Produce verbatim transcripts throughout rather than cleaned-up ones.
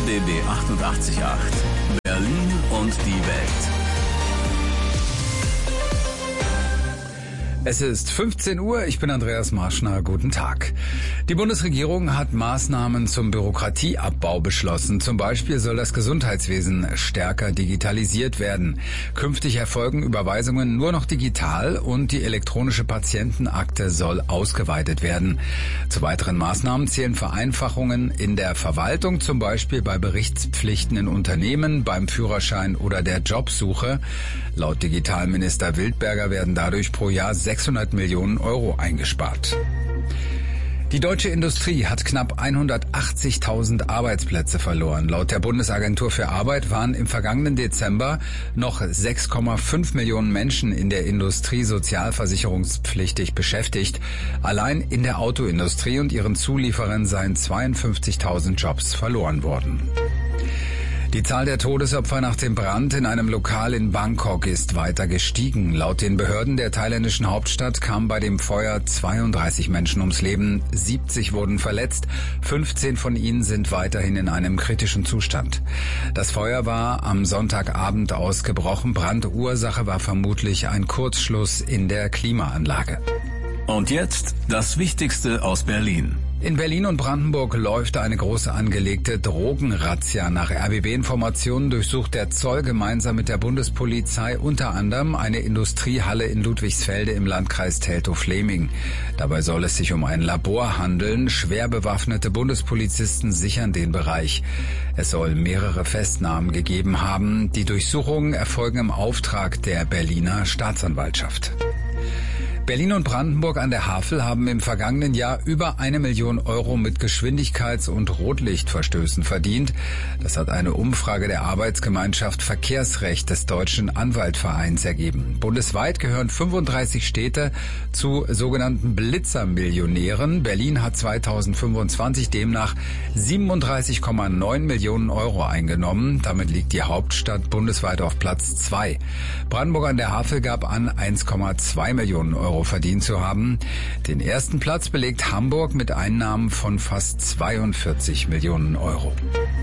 B B achtundachtzig Komma acht. Berlin und die Welt. Es ist fünfzehn Uhr, ich bin Andreas Marschner, guten Tag. Die Bundesregierung hat Maßnahmen zum Bürokratieabbau beschlossen. Zum Beispiel soll das Gesundheitswesen stärker digitalisiert werden. Künftig erfolgen Überweisungen nur noch digital und die elektronische Patientenakte soll ausgeweitet werden. Zu weiteren Maßnahmen zählen Vereinfachungen in der Verwaltung, zum Beispiel bei Berichtspflichten in Unternehmen, beim Führerschein oder der Jobsuche. Laut Digitalminister Wildberger werden dadurch pro Jahr sechshundert Millionen Euro eingespart. Die deutsche Industrie hat knapp hundertachtzigtausend Arbeitsplätze verloren. Laut der Bundesagentur für Arbeit waren im vergangenen Dezember noch sechs Komma fünf Millionen Menschen in der Industrie sozialversicherungspflichtig beschäftigt. Allein in der Autoindustrie und ihren Zulieferern seien zweiundfünfzigtausend Jobs verloren worden. Die Zahl der Todesopfer nach dem Brand in einem Lokal in Bangkok ist weiter gestiegen. Laut den Behörden der thailändischen Hauptstadt kamen bei dem Feuer zweiunddreißig Menschen ums Leben, siebzig wurden verletzt, fünfzehn von ihnen sind weiterhin in einem kritischen Zustand. Das Feuer war am Sonntagabend ausgebrochen. Brandursache war vermutlich ein Kurzschluss in der Klimaanlage. Und jetzt das Wichtigste aus Berlin. In Berlin und Brandenburg läuft eine große angelegte Drogenrazzia. Nach R B B-Informationen durchsucht der Zoll gemeinsam mit der Bundespolizei unter anderem eine Industriehalle in Ludwigsfelde im Landkreis Teltow-Fläming. Dabei soll es sich um ein Labor handeln. Schwer bewaffnete Bundespolizisten sichern den Bereich. Es soll mehrere Festnahmen gegeben haben. Die Durchsuchungen erfolgen im Auftrag der Berliner Staatsanwaltschaft. Berlin und Brandenburg an der Havel haben im vergangenen Jahr über eine Million Euro mit Geschwindigkeits- und Rotlichtverstößen verdient. Das hat eine Umfrage der Arbeitsgemeinschaft Verkehrsrecht des Deutschen Anwaltvereins ergeben. Bundesweit gehören fünfunddreißig Städte zu sogenannten Blitzermillionären. Berlin hat zweitausendfünfundzwanzig demnach siebenunddreißig Komma neun Millionen Euro eingenommen. Damit liegt die Hauptstadt bundesweit auf Platz zwei. Brandenburg an der Havel gab an eins Komma zwei Millionen Euro verdient zu haben. Den ersten Platz belegt Hamburg mit Einnahmen von fast zweiundvierzig Millionen Euro.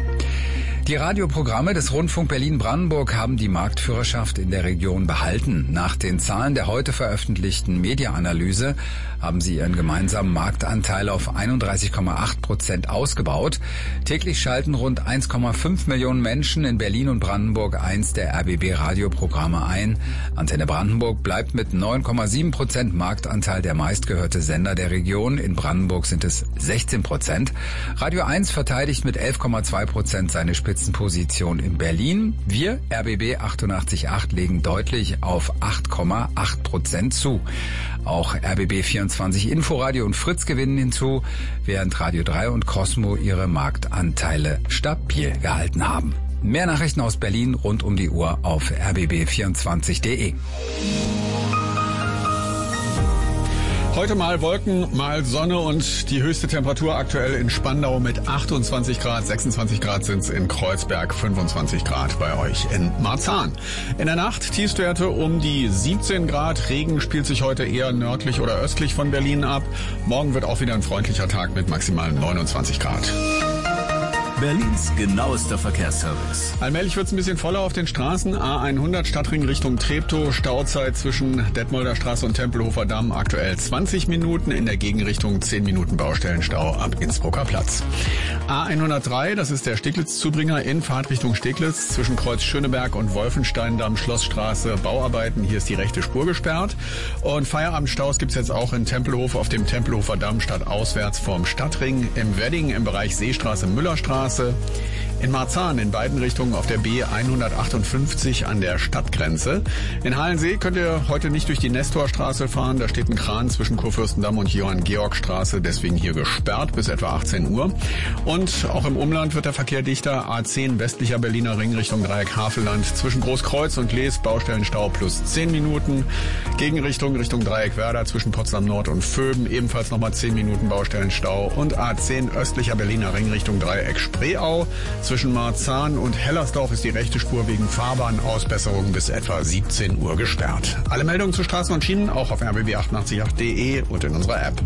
Die Radioprogramme des Rundfunk Berlin-Brandenburg haben die Marktführerschaft in der Region behalten. Nach den Zahlen der heute veröffentlichten Media-Analyse haben sie ihren gemeinsamen Marktanteil auf einunddreißig Komma acht Prozent ausgebaut. Täglich schalten rund eins Komma fünf Millionen Menschen in Berlin und Brandenburg eins der R B B-Radioprogramme ein. Antenne Brandenburg bleibt mit neun Komma sieben Prozent Marktanteil der meistgehörte Sender der Region. In Brandenburg sind es sechzehn Prozent. Radio eins verteidigt mit elf Komma zwei Prozent seine Spitzenposition in Berlin. Wir, R B B achtundachtzig Komma acht, legen deutlich auf acht Komma acht Prozent zu. Auch R B B vierundzwanzig Inforadio und Fritz gewinnen hinzu, während Radio drei und Cosmo ihre Marktanteile stabil gehalten haben. Mehr Nachrichten aus Berlin rund um die Uhr auf r b b vierundzwanzig punkt de. Heute mal Wolken, mal Sonne und die höchste Temperatur aktuell in Spandau mit achtundzwanzig Grad, sechsundzwanzig Grad sind's in Kreuzberg, fünfundzwanzig Grad bei euch in Marzahn. In der Nacht Tiefstwerte um die siebzehn Grad. Regen spielt sich heute eher nördlich oder östlich von Berlin ab. Morgen wird auch wieder ein freundlicher Tag mit maximal neunundzwanzig Grad. Berlins genauester Verkehrsservice. Allmählich wird es ein bisschen voller auf den Straßen. A hundert Stadtring Richtung Treptow. Stauzeit zwischen Detmolder Straße und Tempelhofer Damm aktuell zwanzig Minuten. In der Gegenrichtung zehn Minuten Baustellenstau ab Innsbrucker Platz. A hundertdrei, das ist der Steglitz-Zubringer in Fahrtrichtung Steglitz. Zwischen Kreuz Schöneberg und Wolfensteindamm, Schlossstraße, Bauarbeiten. Hier ist die rechte Spur gesperrt. Und Feierabendstaus gibt's jetzt auch in Tempelhof auf dem Tempelhofer Damm stadtauswärts vom Stadtring. Im Wedding im Bereich Seestraße, Müllerstraße. In Marzahn in beiden Richtungen auf der B hundertachtundfünfzig an der Stadtgrenze. In Halensee könnt ihr heute nicht durch die Nestorstraße fahren. Da steht ein Kran zwischen Kurfürstendamm und Johann-Georg-Straße, deswegen hier gesperrt bis etwa achtzehn Uhr. Und auch im Umland wird der Verkehr dichter. A zehn westlicher Berliner Ring Richtung Dreieck Havelland zwischen Großkreuz und Lees Baustellenstau plus zehn Minuten. Gegenrichtung Richtung Dreieck Werder zwischen Potsdam Nord und Vöben ebenfalls nochmal zehn Minuten Baustellenstau. Und A zehn östlicher Berliner Ring Richtung Dreieck Spreeau. Zwischen Marzahn und Hellersdorf ist die rechte Spur wegen Fahrbahnausbesserung bis etwa siebzehn Uhr gesperrt. Alle Meldungen zu Straßen und Schienen auch auf r b b achtundachtzig punkt acht punkt de und in unserer App.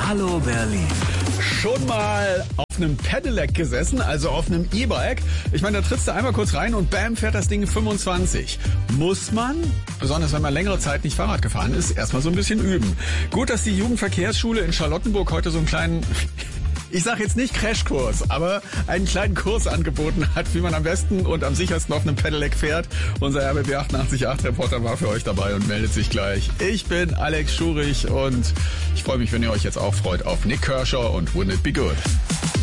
Hallo Berlin. Schon mal auf einem Pedelec gesessen, also auf einem E-Bike. Ich meine, da trittst du einmal kurz rein und bam, fährt das Ding fünfundzwanzig. Muss man, besonders wenn man längere Zeit nicht Fahrrad gefahren ist, erstmal so ein bisschen üben. Gut, dass die Jugendverkehrsschule in Charlottenburg heute so einen kleinen... Ich sage jetzt nicht Crashkurs, aber einen kleinen Kurs angeboten hat, wie man am besten und am sichersten auf einem Pedelec fährt. Unser R B B achtundachtzig Komma acht Reporter war für euch dabei und meldet sich gleich. Ich bin Alex Schurich und ich freue mich, wenn ihr euch jetzt auch freut auf Nick Kershaw und Wouldn't It Be Good.